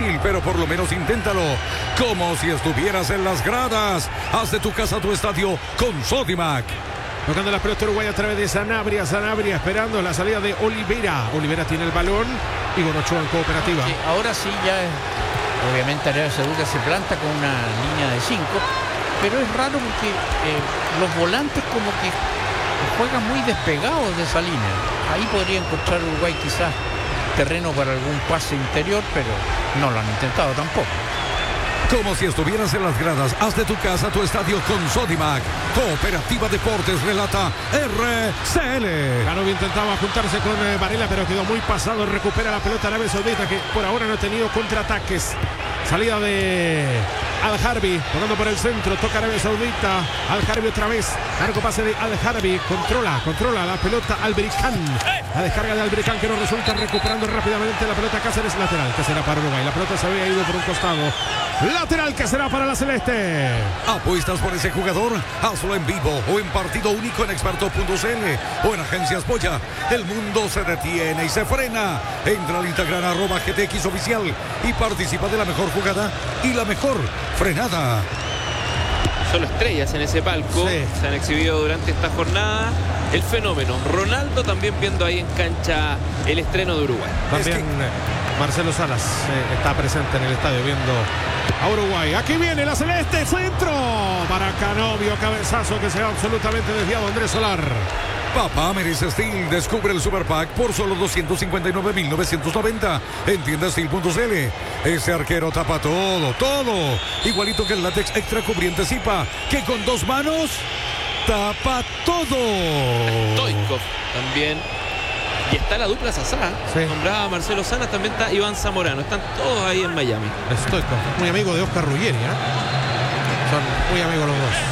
difícil, pero por lo menos inténtalo. Como si estuvieras en las gradas. Haz de tu casa tu estadio con Sodimac. Tocando la pelota Uruguay a través de Sanabria. Sanabria esperando la salida de Olivera. Olivera tiene el balón. Igor Ochoa en cooperativa. Sí, ahora sí ya, obviamente Arabia Saudita se planta con una línea de 5, pero es raro porque los volantes como que juegan muy despegados de esa línea. Ahí podría encontrar Uruguay quizás terreno para algún pase interior, pero no lo han intentado tampoco. Como si estuvieras en las gradas, haz de tu casa tu estadio con Sodimac. Cooperativa Deportes, relata RCL. Canovi intentaba juntarse con Varela, pero quedó muy pasado. Recupera la pelota Arabia Saudita, que por ahora no ha tenido contraataques. Salida de Al-Harbi, tocando por el centro, toca Arabia Saudita. Al-Harbi otra vez, largo pase de Al-Harbi, controla la pelota Albricán. La descarga de Albricán que no resulta, recuperando rápidamente la pelota Cáceres, lateral, que será para Uruguay. La pelota se había ido por un costado. Lateral que será para la Celeste. ¿Apuestas por ese jugador? Hazlo en vivo o en partido único en experto.cl o en Agencias Boya. El mundo se detiene y se frena. Entra al Instagram @GTX oficial y participa de la mejor jugada y la mejor frenada. Solo estrellas en ese palco. Sí. Se han exhibido durante esta jornada. El fenómeno Ronaldo también viendo ahí en cancha el estreno de Uruguay. También Marcelo Salas está presente en el estadio viendo a Uruguay. Aquí viene la Celeste, centro para Canovio, cabezazo que se va absolutamente desviado Andrés Solar. Papá merece Steel. Descubre el Super Pack por solo 259.990 en tiendasteel.cl. Ese arquero tapa todo. Igualito que el látex extra cubriente Zipa, que con 2 manos tapa todo. Stoichkov también. Y está la dupla Sasá. Sí. Nombraba Marcelo Salas, también está Iván Zamorano. Están todos ahí en Miami. Stoichkov, muy amigo de Oscar Ruggeri, son muy amigos los dos.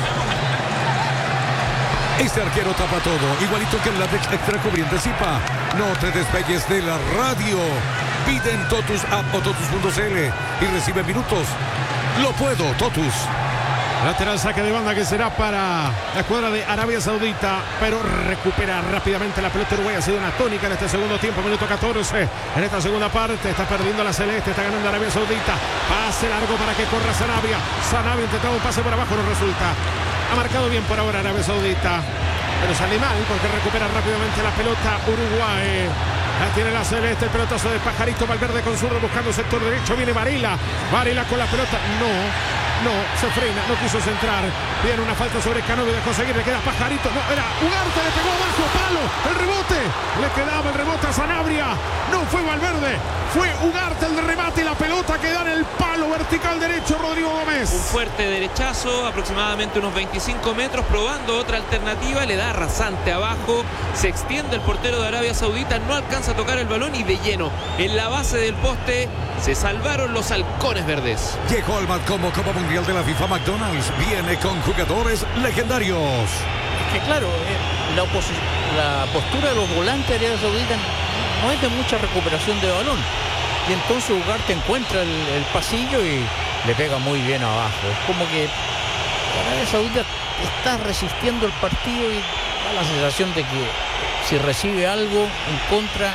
Este arquero tapa todo, igualito que el látex extra cubriente Zipa. No te despegues de la radio. Pide en Totus App o Totus.cl y recibe minutos. Lo puedo, Totus. Lateral saque de banda que será para la escuadra de Arabia Saudita, pero recupera rápidamente la pelota Uruguay. Ha sido una tónica en este segundo tiempo, minuto 14. En esta segunda parte está perdiendo la Celeste, está ganando Arabia Saudita. Pase largo para que corra Sanabria. Sanabria intentaba un pase por abajo, no resulta. Ha marcado bien por ahora Arabia Saudita, pero sale mal porque recupera rápidamente la pelota Uruguay. La tiene la Celeste, el pelotazo de Pajarito Valverde con zurdo buscando sector derecho. Viene Varela con la pelota. No, se frena, no quiso centrar. Viene una falta sobre Canovio, dejó seguir, le queda Pajarito. No, era Ugarte, le pegó abajo, palo, el rebote. Le quedaba el rebote a Sanabria. No fue Valverde, fue Ugarte el remate y la pelota que da en el palo vertical derecho Rodrigo Gómez. Un fuerte derechazo, aproximadamente unos 25 metros, probando otra alternativa, le da rasante abajo, se extiende el portero de Arabia Saudita, no alcanza a tocar el balón y de lleno en la base del poste se salvaron los halcones verdes. Llegó al MAD como Copa Mundial de la FIFA. McDonald's viene con jugadores legendarios. Es que claro, la postura de los volantes de Arabia Saudita no es de mucha recuperación de balón. Y entonces Ugarte encuentra el pasillo y le pega muy bien abajo. Es como que Arabia Saudita está resistiendo el partido y da la sensación de que si recibe algo en contra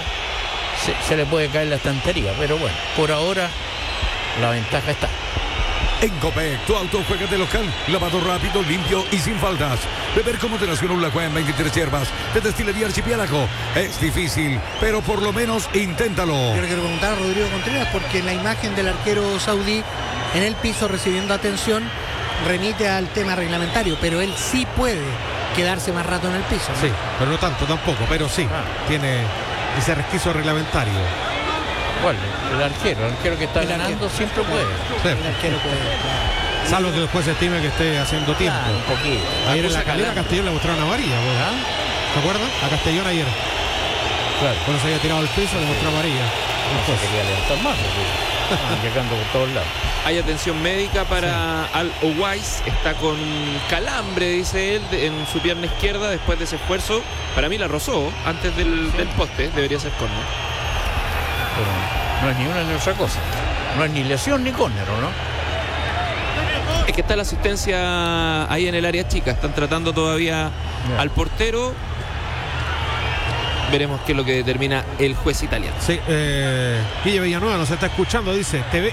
se le puede caer la estantería. Pero bueno, por ahora la ventaja está. En Copec, tu auto juega de local, lavado rápido, limpio y sin faltas. Beber con moderación un Lagua en 23 hierbas de Destilería Archipiélago. Es difícil, pero por lo menos inténtalo. Yo le quiero preguntar a Rodrigo Contreras porque la imagen del arquero saudí en el piso recibiendo atención remite al tema reglamentario, pero él sí puede quedarse más rato en el piso, ¿no? Sí, pero no tanto tampoco, pero sí, tiene ese resquicio reglamentario. ¿Cuál? El arquero que está ganando siempre puede. Sí. El arquero puede, claro. Salvo que después se estime que esté haciendo tiempo. Claro, un poquito. Ayer en la Calera a Castellón le mostraron amarilla, ¿se acuerdan? A Castellón ayer. Claro. Cuando se había tirado al piso le mostró amarilla. No se quería levantar más, porque llegando por todos lados. Hay atención médica para Al-Owais, está con calambre, dice él, en su pierna izquierda después de ese esfuerzo. Para mí la rozó antes del poste, debería ser córner. Pero no es ni una ni otra cosa. No es ni lesión ni córner, ¿no? Es que está la asistencia ahí en el área chica. Están tratando todavía al portero. Veremos qué es lo que determina el juez italiano. Sí, Guille Villanueva nos está escuchando, dice,